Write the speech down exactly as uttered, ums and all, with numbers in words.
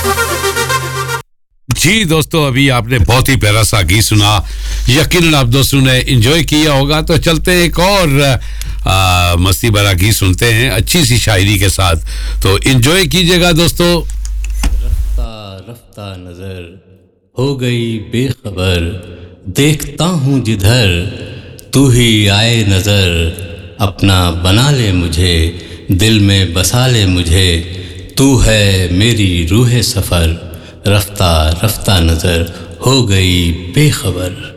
जी दोस्तों, अभी आपने बहुत ही प्यारा सा गीत सुना, यकीनन आप दोस्तों ने एंजॉय किया होगा। तो चलते हैं एक और आ, मस्ती भरा गीत सुनते हैं अच्छी सी शायरी के साथ, तो एंजॉय कीजिएगा दोस्तों। रफ्ता रफ्ता नजर हो गई बेखबर, देखता हूँ जिधर तू ही आए नजर, अपना बना ले मुझे, दिल में बसा ले मुझे, तू है मेरी रूह सफर, रफ्ता रफ्ता नजर हो गई बेखबर।